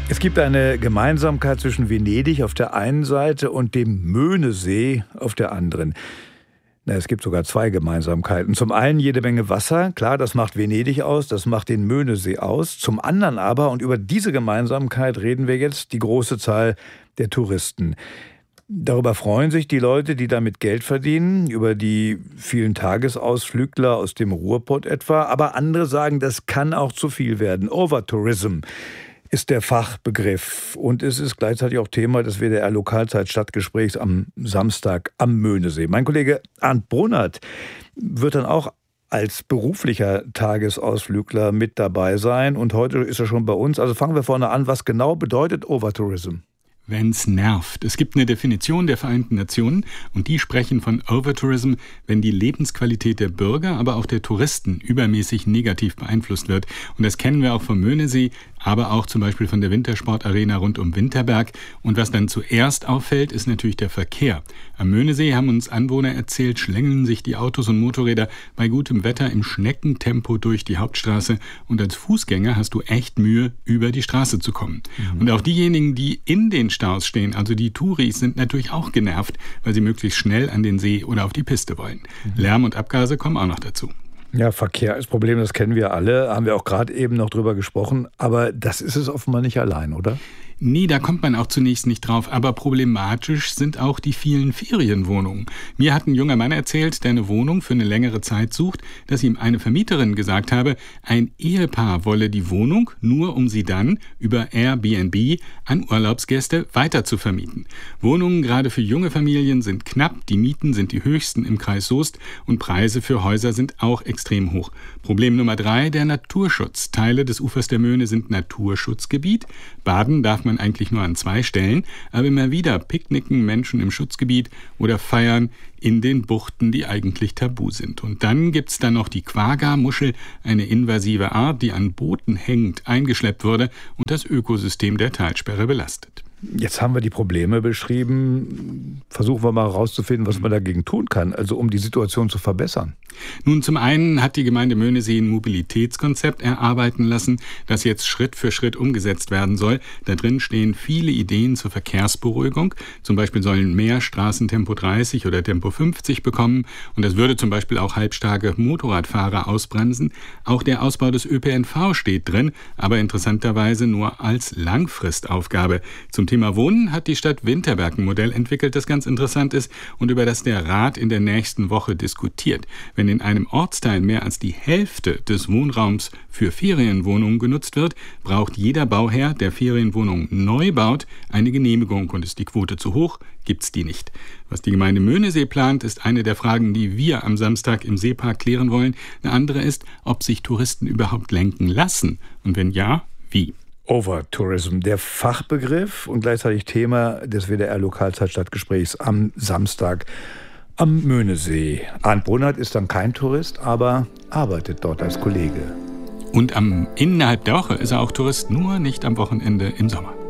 Es gibt eine Gemeinsamkeit zwischen Venedig auf der einen Seite und dem Möhnesee auf der anderen. Es gibt sogar zwei Gemeinsamkeiten. Zum einen jede Menge Wasser, klar, das macht Venedig aus, das macht den Möhnesee aus. Zum anderen aber, und über diese Gemeinsamkeit reden wir jetzt, die große Zahl der Touristen. Darüber freuen sich die Leute, die damit Geld verdienen, über die vielen Tagesausflügler aus dem Ruhrpott etwa. Aber andere sagen, das kann auch zu viel werden. Overtourism ist der Fachbegriff. Und es ist gleichzeitig auch Thema des WDR-Lokalzeit-Stadtgesprächs am Samstag am Möhnesee. Mein Kollege Arndt Brunnert wird dann auch als beruflicher Tagesausflügler mit dabei sein. Und heute ist er schon bei uns. Also fangen wir vorne an. Was genau bedeutet Overtourism? Wenn's nervt. Es gibt eine Definition der Vereinten Nationen und die sprechen von Overtourism, wenn die Lebensqualität der Bürger, aber auch der Touristen übermäßig negativ beeinflusst wird. Und das kennen wir auch vom Möhnesee, aber auch zum Beispiel von der Wintersportarena rund um Winterberg. Und was dann zuerst auffällt, ist natürlich der Verkehr. Am Möhnesee, haben uns Anwohner erzählt, schlängeln sich die Autos und Motorräder bei gutem Wetter im Schneckentempo durch die Hauptstraße. Und als Fußgänger hast du echt Mühe, über die Straße zu kommen. Und auch diejenigen, die in den Staus stehen, also die Touris, sind natürlich auch genervt, weil sie möglichst schnell an den See oder auf die Piste wollen. Lärm und Abgase kommen auch noch dazu. Ja, Verkehr ist Problem, das kennen wir alle, haben wir auch gerade eben noch drüber gesprochen, aber das ist es offenbar nicht allein, oder? Nee, da kommt man auch zunächst nicht drauf, aber problematisch sind auch die vielen Ferienwohnungen. Mir hat ein junger Mann erzählt, der eine Wohnung für eine längere Zeit sucht, dass ihm eine Vermieterin gesagt habe, ein Ehepaar wolle die Wohnung, nur um sie dann über Airbnb an Urlaubsgäste weiter zu vermieten. Wohnungen gerade für junge Familien sind knapp, die Mieten sind die höchsten im Kreis Soest und Preise für Häuser sind auch extrem hoch. Problem Nummer 3, der Naturschutz. Teile des Ufers der Möhne sind Naturschutzgebiet. Baden darf man eigentlich nur an 2 Stellen, aber immer wieder picknicken Menschen im Schutzgebiet oder feiern in den Buchten, die eigentlich tabu sind. Und dann gibt's da noch die Quagga-Muschel, eine invasive Art, die an Booten hängend eingeschleppt wurde und das Ökosystem der Talsperre belastet. Jetzt haben wir die Probleme beschrieben. Versuchen wir mal herauszufinden, was man dagegen tun kann, also um die Situation zu verbessern. Nun, zum einen hat die Gemeinde Möhnesee ein Mobilitätskonzept erarbeiten lassen, das jetzt Schritt für Schritt umgesetzt werden soll. Da drin stehen viele Ideen zur Verkehrsberuhigung. Zum Beispiel sollen mehr Straßen Tempo 30 oder Tempo 50 bekommen. Und das würde zum Beispiel auch halbstarke Motorradfahrer ausbremsen. Auch der Ausbau des ÖPNV steht drin, aber interessanterweise nur als Langfristaufgabe. Zum Thema Wohnen hat die Stadt Winterberg ein Modell entwickelt, das ganz interessant ist und über das der Rat in der nächsten Woche diskutiert. Wenn in einem Ortsteil mehr als die Hälfte des Wohnraums für Ferienwohnungen genutzt wird, braucht jeder Bauherr, der Ferienwohnungen neu baut, eine Genehmigung. Und ist die Quote zu hoch, gibt's die nicht. Was die Gemeinde Möhnesee plant, ist eine der Fragen, die wir am Samstag im Seepark klären wollen. Eine andere ist, ob sich Touristen überhaupt lenken lassen. Und wenn ja, wie? Overtourism, der Fachbegriff und gleichzeitig Thema des WDR-Lokalzeit-Stadtgesprächs am Samstag am Möhnesee. Arndt Brunnert ist dann kein Tourist, aber arbeitet dort als Kollege. Und innerhalb der Woche ist er auch Tourist, nur nicht am Wochenende im Sommer.